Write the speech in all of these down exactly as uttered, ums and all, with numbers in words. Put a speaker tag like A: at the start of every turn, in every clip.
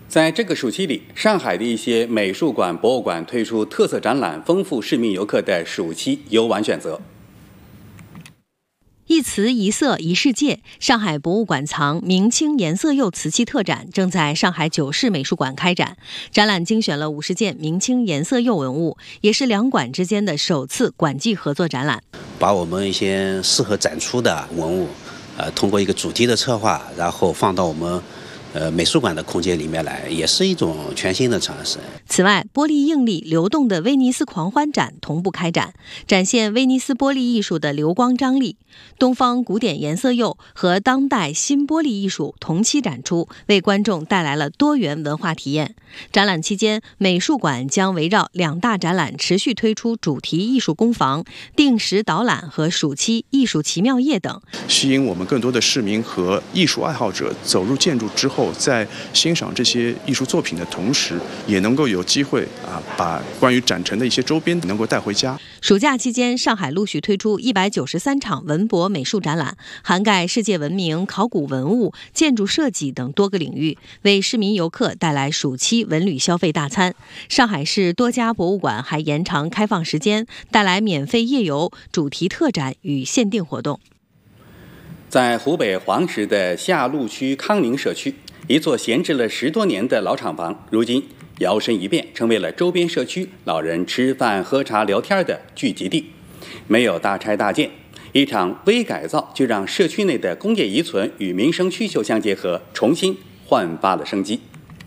A: 在这个暑期里，上海的一些美术馆、博物馆推出特色展览，丰富市民游客的暑期游玩选择。
B: 一瓷一色一世界，上海博物馆藏明清颜色釉瓷器特展正在上海九市美术馆开展。展览精选了五十件明清颜色釉文物，也是两馆之间的首次馆际合作展览。
C: 把我们一些适合展出的文物，呃，通过一个主题的策划，然后放到我们呃美术馆的空间里面来，也是一种全新的尝试。
B: 此外，玻璃硬粒流动的威尼斯狂欢展同步开展，展现威尼斯玻璃艺术的流光张力。东方古典颜色釉和当代新玻璃艺术同期展出，为观众带来了多元文化体验。展览期间，美术馆将围绕两大展览持续推出主题艺术工坊、定时导览和暑期艺术奇妙夜等，
D: 吸引我们更多的市民和艺术爱好者走入建筑之后，在欣赏这些艺术作品的同时，也能够有机会啊，把关于展陈的一些周边能够带回家。
B: 暑假期间，上海陆续推出一百九十三场文博美术展览，涵盖世界文明、考古文物、建筑设计等多个领域，为市民游客带来暑期文旅消费大餐。上海市多家博物馆还延长开放时间，带来免费夜游、主题特展与限定活动。
A: 在湖北黄石的下路区康宁社区，一座闲置了十多年的老厂房，如今摇身一变，成为了周边社区老人吃饭、喝茶、聊天的聚集地。没有大拆大建，一场微改造就让社区内的工业遗存与民生需求相结合，重新焕发了生机。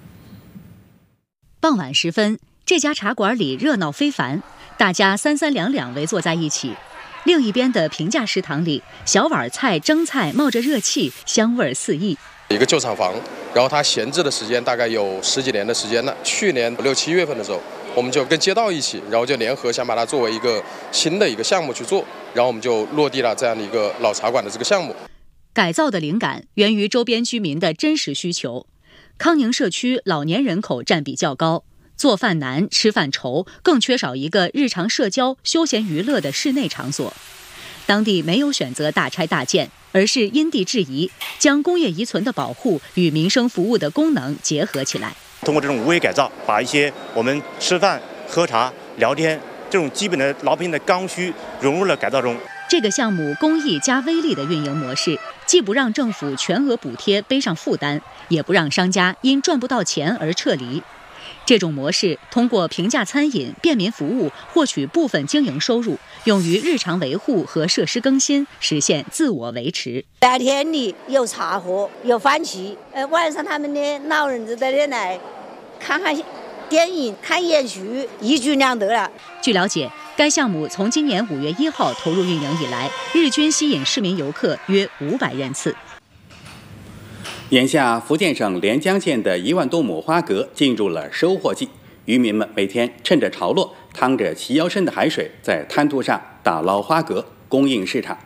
E: 傍晚时分，这家茶馆里热闹非凡，大家三三两两围坐在一起。另一边的平价食堂里，小碗菜蒸菜冒着热气，香味四溢。
F: 一个旧厂房，然后它闲置的时间大概有十几年的时间了。去年六七月份的时候，我们就跟街道一起，然后就联合想把它作为一个新的一个项目去做，然后我们就落地了这样的一个老茶馆的这个项目。
E: 改造的灵感源于周边居民的真实需求。康宁社区老年人口占比较高，做饭难，吃饭愁，更缺少一个日常社交、休闲娱乐的室内场所。当地没有选择大拆大建，而是因地制宜，将工业遗存的保护与民生服务的功能结合起来。
G: 通过这种微改造，把一些我们吃饭、喝茶、聊天这种基本的老百姓的刚需融入了改造中。
E: 这个项目公益加微利的运营模式，既不让政府全额补贴背上负担，也不让商家因赚不到钱而撤离。这种模式通过平价餐饮、便民服务获取部分经营收入，用于日常维护和设施更新，实现自我维持。
H: 白天里有茶喝，有饭吃，呃，晚上他们的老人就在这来看看电影、看演出，一举两得了。
E: 据了解，该项目从今年五月一号投入运营以来，日均吸引市民游客约五百人次。
A: 眼下，福建省连江县的一万多亩花蛤进入了收获季，渔民们每天趁着潮落，趟着齐腰深的海水，在滩涂上打捞花蛤，供应市场。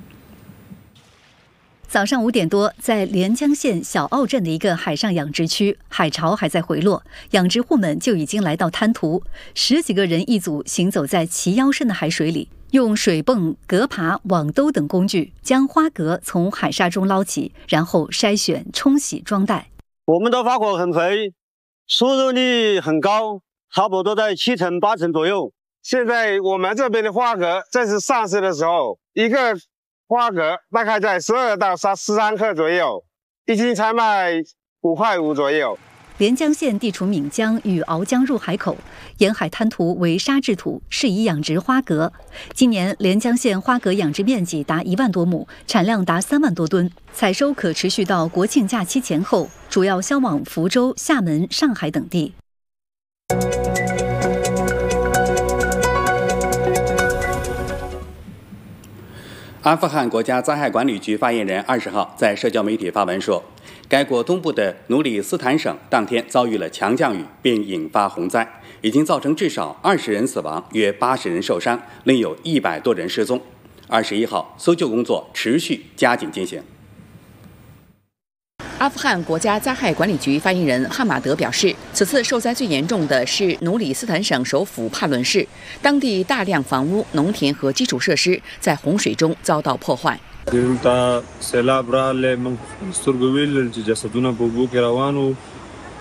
I: 早上五点多，在连江县小澳镇的一个海上养殖区，海潮还在回落，养殖户们就已经来到滩涂，十几个人一组行走在齐腰深的海水里，用水泵、蛤耙、网兜等工具将花蛤从海沙中捞起，然后筛选、冲洗、装袋。
J: 我们的花蛤很肥，出肉率很高，差不多在七成八成左右。现在我们这边的花蛤正是上市的时候，一个花蛤大概在十二到十三克左右，一斤才卖五块五左右。
I: 连江县地处岷江与鳌江入海口，沿海滩涂为沙质土，适宜养殖花蛤。今年连江县花蛤养殖面积达一万多亩，产量达三万多吨，采收可持续到国庆假期前后，主要销往福州、厦门、上海等地。
A: 阿富汗国家灾害管理局发言人二十号在社交媒体发文说，该国东部的努里斯坦省当天遭遇了强降雨，并引发洪灾，已经造成至少二十人死亡，约八十人受伤，另有一百多人失踪。二十一号，搜救工作持续加紧进行。
K: 阿富汗国家灾害管理局发言人汉马德表示，此次受灾最严重的是努里斯坦省首府帕伦市，当地大量房屋、农田和基础设施在洪水中遭到破坏。